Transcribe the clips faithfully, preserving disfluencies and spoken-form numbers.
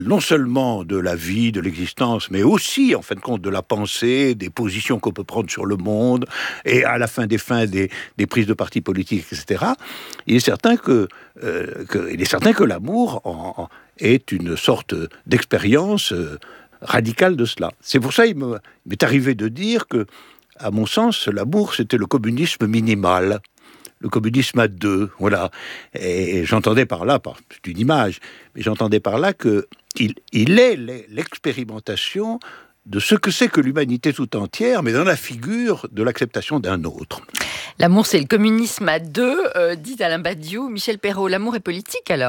non seulement de la vie, de l'existence, mais aussi, en fin de compte, de la pensée, des positions qu'on peut prendre sur le monde, et à la fin des fins, des, des prises de parti politiques, et cetera, il est certain que, euh, que, il est certain que l'amour en, en, est une sorte d'expérience euh, radicale de cela. C'est pour ça qu'il me, il m'est arrivé de dire que, à mon sens, l'amour, c'était le communisme minimal. Le communisme à deux, voilà. Et j'entendais par là, par, c'est une image, mais j'entendais par là que il, il est l'expérimentation de ce que c'est que l'humanité tout entière, mais dans la figure de l'acceptation d'un autre. L'amour, c'est le communisme à deux, euh, dit Alain Badiou. Michel Perrault, l'amour est politique alors ?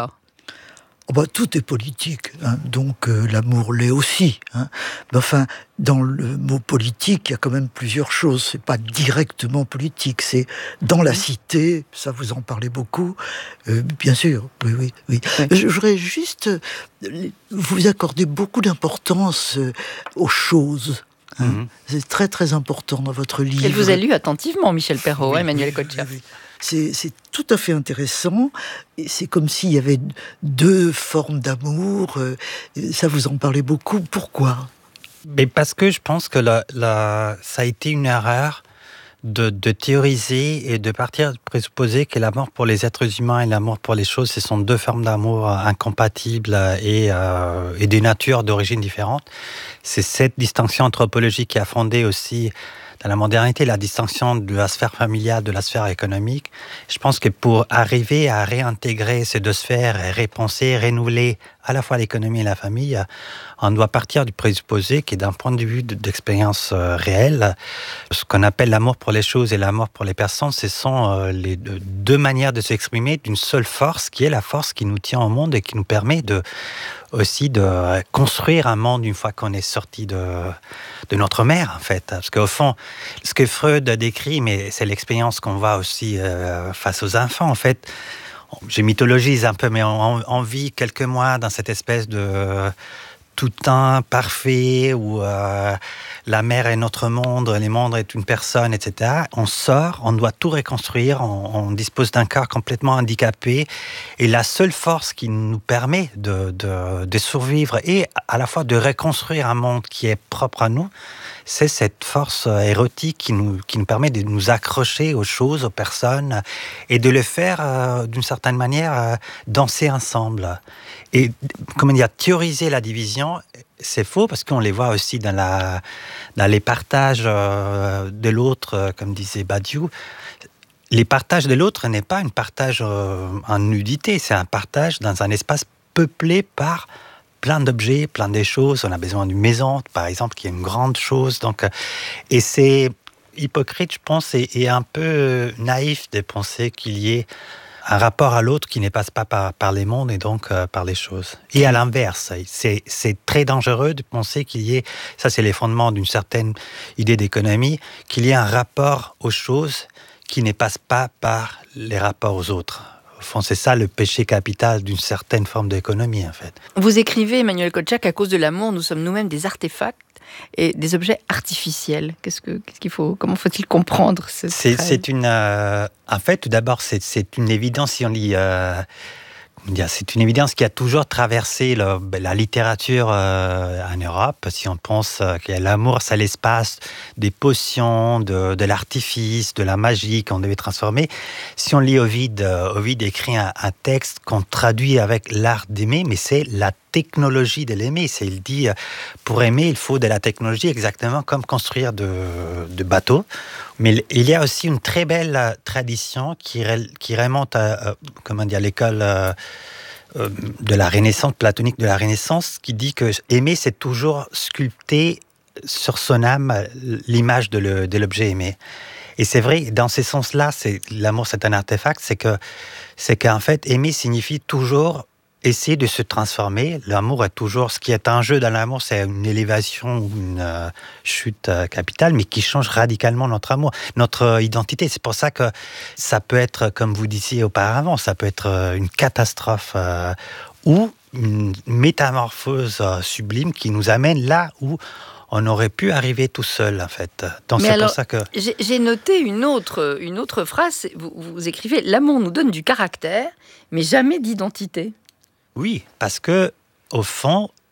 Oh bah, tout est politique, hein, donc euh, l'amour l'est aussi. Hein. Mais enfin, dans le mot politique, il y a quand même plusieurs choses. C'est pas directement politique, c'est dans la cité. Ça, vous en parlez beaucoup, euh, bien sûr. Oui, oui, oui. oui. Je voudrais juste euh, vous accorder beaucoup d'importance euh, aux choses. Hein. Mm-hmm. C'est très très important dans votre livre. Elle vous a lu attentivement, Michel Perrault, oui, Emmanuel Kocha. Oui, oui. C'est, c'est tout à fait intéressant. Et c'est comme s'il y avait deux formes d'amour. Ça, vous en parlez beaucoup. Pourquoi ? Mais parce que je pense que la, la, ça a été une erreur de, de théoriser et de partir de présupposer que l'amour pour les êtres humains et l'amour pour les choses, ce sont deux formes d'amour incompatibles et, euh, et des natures d'origine différentes. C'est cette distinction anthropologique qui a fondé aussi dans la modernité, la distinction de la sphère familiale, de la sphère économique. Je pense que pour arriver à réintégrer ces deux sphères et repenser, renouveler à la fois l'économie et la famille, on doit partir du présupposé que d'un point de vue d'expérience réelle, ce qu'on appelle l'amour pour les choses et l'amour pour les personnes, ce sont les deux manières de s'exprimer d'une seule force, qui est la force qui nous tient au monde et qui nous permet de, aussi de construire un monde une fois qu'on est sorti de, de notre mère, en fait. Parce qu'au fond, ce que Freud a décrit, mais c'est l'expérience qu'on voit aussi euh, face aux enfants, en fait. Je mythologise un peu, mais on, on vit quelques mois dans cette espèce de tout temps parfait où euh, la mère est notre monde, le monde est une personne, et cetera. On sort, on doit tout reconstruire, on, on dispose d'un corps complètement handicapé et la seule force qui nous permet de, de, de survivre et à la fois de reconstruire un monde qui est propre à nous, c'est cette force érotique qui nous, qui nous permet de nous accrocher aux choses, aux personnes, et de le faire, euh, d'une certaine manière, euh, danser ensemble. Et, comment dire, théoriser la division, c'est faux, parce qu'on les voit aussi dans, la, dans les partages euh, de l'autre, euh, comme disait Badiou. Les partages de l'autre n'est pas un partage euh, en nudité, c'est un partage dans un espace peuplé par plein d'objets, plein de choses. On a besoin d'une maison, par exemple, qui est une grande chose. Donc, et c'est hypocrite, je pense, et, et un peu naïf de penser qu'il y ait un rapport à l'autre qui ne passe pas par, par les mondes et donc euh, par les choses. Et à l'inverse, c'est, c'est très dangereux de penser qu'il y ait, ça c'est les fondements d'une certaine idée d'économie, qu'il y ait un rapport aux choses qui ne passe pas par les rapports aux autres. Au fond, c'est ça le péché capital d'une certaine forme d'économie, en fait. Vous écrivez, Emmanuel Kocha, qu'à cause de l'amour, nous sommes nous-mêmes des artefacts et des objets artificiels. Qu'est-ce, que, qu'est-ce qu'il faut, comment faut-il comprendre ce c'est, c'est une, euh, en fait, tout d'abord, c'est, c'est une évidence si on lit. Euh, C'est une évidence qui a toujours traversé le, la littérature euh, en Europe. Si on pense euh, que l'amour, c'est l'espace des potions, de, de l'artifice, de la magie qu'on devait transformer. Si on lit Ovide, euh, Ovide écrit un, un texte qu'on traduit avec l'art d'aimer, mais c'est la technologie de l'aimer. C'est, il dit, euh, pour aimer, il faut de la technologie, exactement comme construire de, de bateaux. Mais il y a aussi une très belle tradition qui, qui remonte à, à comment dire, l'école euh, de la Renaissance, platonique de la Renaissance, qui dit que aimer, c'est toujours sculpter sur son âme l'image de, le, de l'objet aimé. Et c'est vrai, dans ce sens-là, c'est, l'amour, c'est un artefact, c'est, que, c'est qu'en fait, aimer signifie toujours essayer de se transformer. L'amour est toujours, ce qui est en jeu dans l'amour, c'est une élévation ou une euh, chute euh, capitale, mais qui change radicalement notre amour, notre euh, identité. C'est pour ça que ça peut être, comme vous disiez auparavant, ça peut être euh, une catastrophe euh, ou une métamorphose euh, sublime qui nous amène là où on aurait pu arriver tout seul, en fait. Donc, mais c'est alors, pour ça que... j'ai, j'ai noté une autre, une autre phrase. Vous, vous écrivez « L'amour nous donne du caractère, mais jamais d'identité ». Oui, parce que au fond,